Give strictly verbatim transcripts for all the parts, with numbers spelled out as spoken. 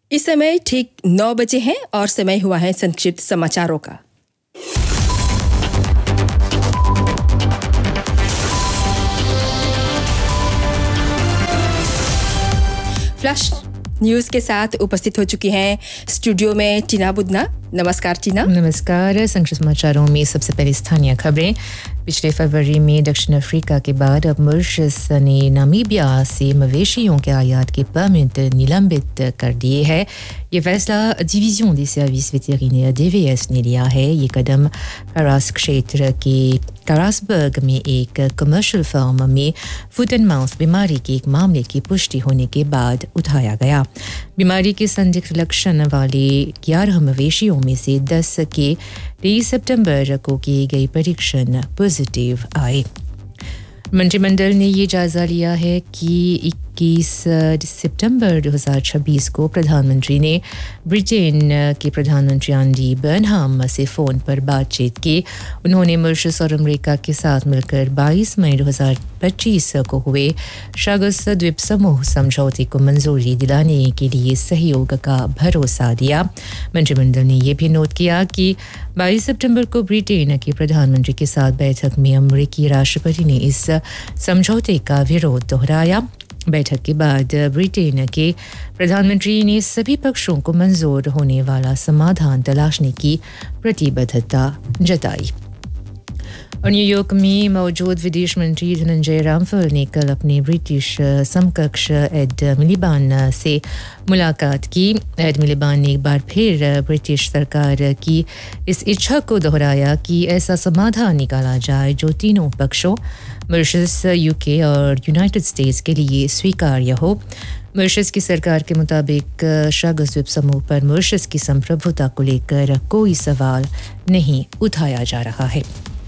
इस समय ठीक नौ बजे हैं और समय हुआ है संक्षिप्त समाचारों का। फ्लैश न्यूज़ के साथ उपस्थित हो चुकी हैं स्टूडियो में टीना बुदना। नमस्कार टीना। नमस्कार। संक्षिप्त समाचारों में सबसे पहले स्थानीय खबरें। पिछले फरवरी में दक्षिण अफ्रीका के बाद अब मॉरिशस ने नामीबिया से मवेशियों के आयात के परमिट निलंबित कर दिए हैं। ये फैसला division des services vétérinaires D V S ने लिया है। ये कदम कारास क्षेत्र के कारासबर्ग में एक कमर्शियल फार्म में फुट एंड माउथ बीमारी के एक मामले की पुष्टि होने के बाद उठाया गया। बीमारी के संदिग्ध लक्षण वाले ग्यारह मवेशियों में से दस के तेईस सितंबर को किए गए परीक्षण पॉजिटिव आए। मंत्रिमंडल ने ये जायजा लिया है कि इक्कीस सितंबर दो हज़ार छब्बीस को प्रधानमंत्री ने ब्रिटेन के प्रधानमंत्री एंडी बर्नहाम से फ़ोन पर बातचीत की। उन्होंने मॉरिशस और अमेरिका के साथ मिलकर बाईस मई दो हज़ार पच्चीस को हुए शागस द्वीप समूह समझौते को मंजूरी दिलाने के लिए सहयोग का भरोसा दिया। मंत्रिमंडल ने यह भी नोट किया कि बाईस सितंबर को ब्रिटेन के प्रधानमंत्री के साथ बैठक में अमेरिकी राष्ट्रपति ने इस समझौते का विरोध दोहराया। बैठक के बाद ब्रिटेन के प्रधानमंत्री ने सभी पक्षों को मंजूर होने वाला समाधान तलाशने की प्रतिबद्धता जताई। और न्यूयॉर्क में मौजूद विदेश मंत्री धनंजय रामफल ने कल अपने ब्रिटिश समकक्ष एड मिलिबान से मुलाकात की। एड मिलिबान ने एक बार फिर ब्रिटिश सरकार की इस इच्छा को दोहराया कि ऐसा समाधान निकाला जाए जो तीनों पक्षों मॉरिशस, यूके और यूनाइटेड स्टेट्स के लिए स्वीकार्य हो। मॉरिशस की सरकार के मुताबिक शागस द्वीप समूह पर मॉरिशस की संप्रभुता को लेकर कोई सवाल नहीं उठाया जा रहा है।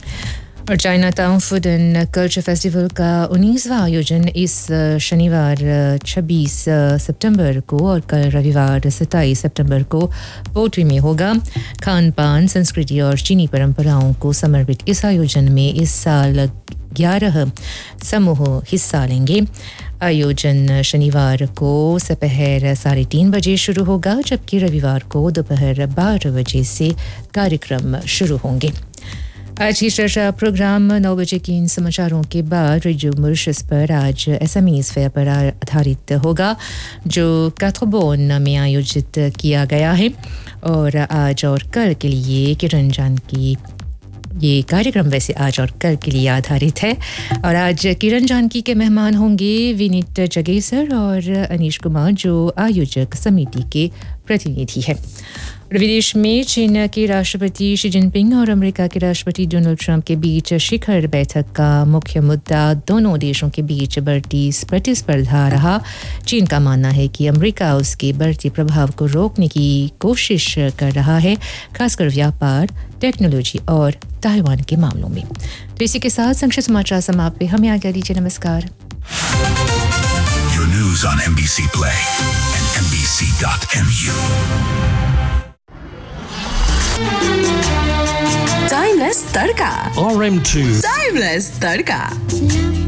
और China town food and culture festival का उन्नीसवां आयोजन इस शनिवार छब्बीस सितंबर को और कल रविवार सत्ताईस सितंबर को पोट्री में होगा। खान पान, संस्कृति और चीनी परंपराओं को समर्पित इस आयोजन में इस साल ग्यारह समूह हिस्सा लेंगे। आयोजन शनिवार को दोपहर साढ़े तीन बजे शुरू होगा, जबकि रविवार को दोपहर बारह बजे से कार्यक्रम शुरू होंगे। आज की चर्चा प्रोग्राम नौ बजे के इन समाचारों के बाद रेडियो मॉरिशस पर आज एसएमईज फेयर पर आधारित होगा, जो कैथ्रोबोन में आयोजित किया गया है। और आज और कल के लिए किरण जानकी ये कार्यक्रम वैसे आज और कल के लिए आधारित है। और आज किरण जानकी के मेहमान होंगे विनीत जगेसर और अनीश कुमार, जो आयोजक समिति के प्रतिनिधि है। विदेश में चीन के राष्ट्रपति शी जिनपिंग और अमेरिका के राष्ट्रपति डोनाल्ड ट्रंप के बीच शिखर बैठक का मुख्य मुद्दा दोनों देशों के बीच बढ़ती प्रतिस्पर्धा रहा। चीन का मानना है कि अमेरिका उसके बढ़ते प्रभाव को रोकने की कोशिश कर रहा है, खासकर व्यापार, टेक्नोलॉजी और ताइवान के मामलों में। तो इसी के साथ संक्षिप्त समाचार समाप्त। हमें आज्ञा दीजिए। नमस्कार। Your news on M B C Play and M B C dot M U. Timeless tadka R M two Timeless tadka